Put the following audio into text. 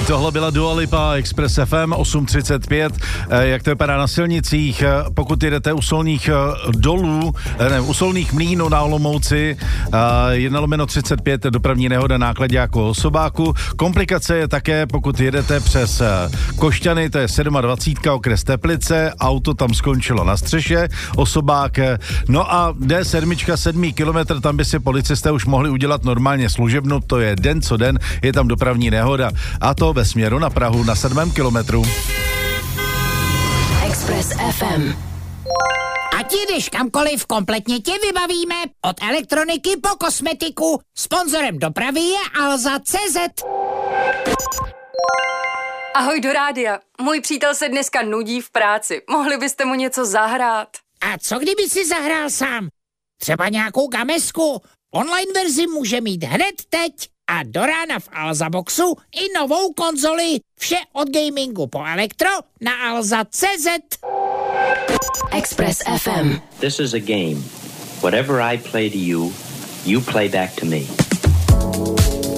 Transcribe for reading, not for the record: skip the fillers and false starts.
Tohle byla Dua Lipa, Express FM 8:35. Jak to vypadá na silnicích? Pokud jedete u solných dolů, u solných mlýnů na Olomouci, 1/35 dopravní nehoda náklaďáku osobáku. Komplikace je také, pokud jedete přes Košťany, to je 27, okres Teplice, auto tam skončilo na střeše, osobák. No a D7, 7. kilometr, tam by si policisté už mohli udělat normálně služebnu, to je den co den, je tam dopravní nehoda. A to ve směru na Prahu na 7. kilometru. Express FM. Ať jdeš kamkoliv, kompletně tě vybavíme. Od elektroniky po kosmetiku. Sponzorem dopravy je Alza.cz. Ahoj do rádia. Můj přítel se dneska nudí v práci. Mohli byste mu něco zahrát? A co kdyby si zahrál sám? Třeba nějakou gamesku. Online verzi může mít hned teď. A do rána v Alza Boxu i novou konzoli. Vše od gamingu po elektro na Alza.cz. Express FM. This is a game. Whatever I play to you, you play back to me.